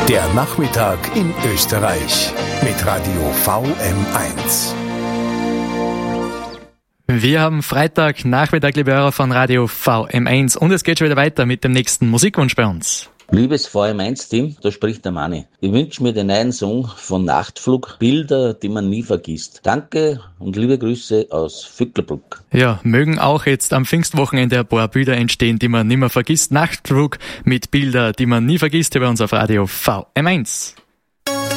Der Nachmittag in Österreich mit Radio VM1. Wir haben Freitagnachmittag, liebe Hörer von Radio VM1, und es geht schon wieder weiter mit dem nächsten Musikwunsch bei uns. Liebes VM1-Team, da spricht der Manni. Ich wünsche mir den neuen Song von Nachtflug, Bilder, die man nie vergisst. Danke und liebe Grüße aus Vöcklerbruck. Ja, mögen auch jetzt am Pfingstwochenende ein paar Bilder entstehen, die man nimmer vergisst. Nachtflug mit Bilder, die man nie vergisst, hier bei uns auf Radio VM1.